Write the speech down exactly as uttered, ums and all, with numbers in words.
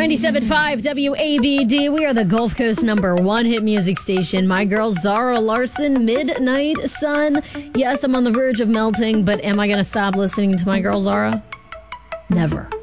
ninety-seven point five W A B D. We are the Gulf Coast number one hit music station. My girl, Zara Larson, Midnight Sun. Yes, I'm on the verge of melting, but am I going to stop listening to my girl, Zara? Never.